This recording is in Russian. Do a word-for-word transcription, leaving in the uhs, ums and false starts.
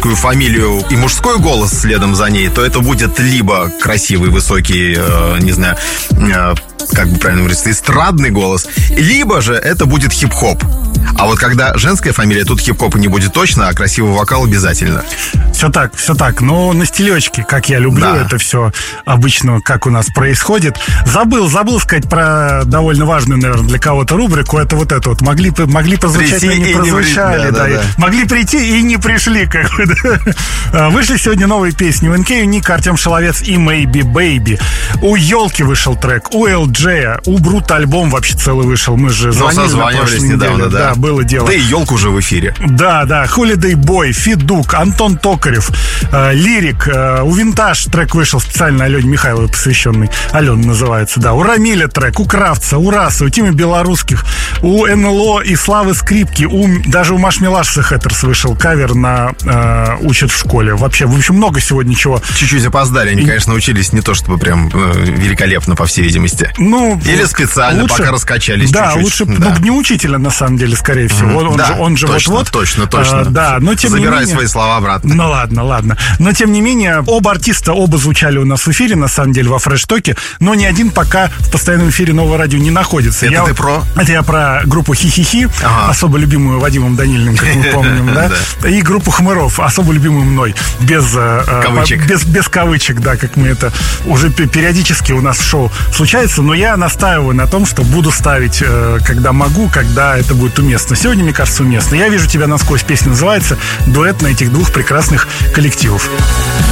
женскую фамилию и мужской голос следом за ней, то это будет либо красивый, высокий, э, не знаю, э, как бы правильно говорится, эстрадный голос, либо же это будет хип-хоп. А вот когда женская фамилия, тут хип-хопа не будет точно, а красивый вокал обязательно. Все так, все так. Но на стелечке, как я люблю, да. Это все обычно, как у нас происходит. Забыл, забыл сказать про довольно важную, наверное, для кого-то рубрику. Это вот это вот. Могли, могли прозвучать, но не прозвучали. Не, да, да, да. Могли прийти и не пришли. Как бы, да. Вышли сегодня новые песни. У эн кей, у Ник, Артем Шаловец и Maybe Baby. У Елки вышел трек. У эл джей, у Брут альбом вообще целый вышел. Мы же звонили на прошлой неделе. Недавно, да. Да, было дело. Да и Елка уже в эфире. Да, да. Holiday Boy, Федук, Антон Токарев, э, Лирик. Э, у Винтаж трек вышел специально Алене Михайловой посвященный. Алена называется, да. У Рамиля трек, у Кравца, у Расы, у Тимы Белорусских, у эн эл о и Славы Скрипки, у, даже у Маш Милашса Хэттерс вышел кавер на э, «Учат в школе». Вообще, в общем, много сегодня чего. Чуть-чуть опоздали. Они, и... конечно, учились не то чтобы прям э, великолепно, по всей видимости. Ну, или специально, лучше, пока раскачались да, чуть-чуть. Лучше, да, лучше, ну, не учителя, на самом деле, скорее всего. Mm-hmm. Он, да, же, он же точно, вот-вот. Точно, точно. А, да, но тем Забирай не менее... свои слова обратно. Ну ладно, ладно. Но тем не менее, оба артиста, оба звучали у нас в эфире, на самом деле, во фреш-токе, но ни один пока в постоянном эфире Нового радио не находится. Это я, ты про? Это я про группу Хи-Хи-Хи, ага. особо любимую Вадимом Данилиным, как мы помним, да? И группу Хмыров, особо любимую мной, без кавычек. Без, без кавычек, да, как мы это уже периодически у нас в шоу случается, но я настаиваю на том, что буду ставить, когда могу, когда это будет уместно. Сегодня, мне кажется, уместно. Я вижу тебя насквозь. Песня называется «Дуэт на этих двух прекрасных коллективов».